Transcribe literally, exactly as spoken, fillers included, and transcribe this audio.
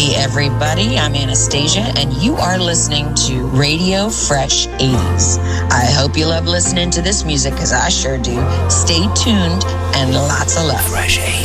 Hey everybody, I'm Anastasia and you are listening to Radio Fresh eighties. I hope you love listening to this music because I sure do. Stay tuned and lots of love. Fresh eighties.